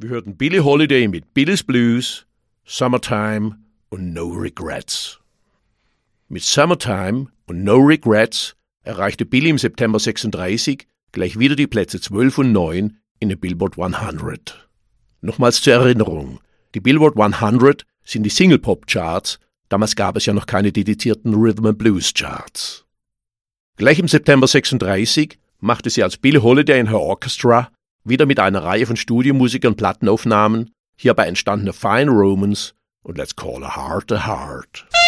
gehörten Billie Holiday mit Billy's Blues, Summertime und No Regrets. Mit Summertime und No Regrets erreichte Billie im September 36 gleich wieder die Plätze 12 und 9 in den Billboard 100. Nochmals zur Erinnerung, die Billboard 100 sind die Single-Pop-Charts, damals gab es ja noch keine dedizierten Rhythm-and-Blues-Charts. Gleich im September 36 machte sie als Billie Holiday in Her Orchestra wieder mit einer Reihe von Studiomusikern Plattenaufnahmen, hierbei entstanden A Fine Romance und Let's Call a Heart a Heart.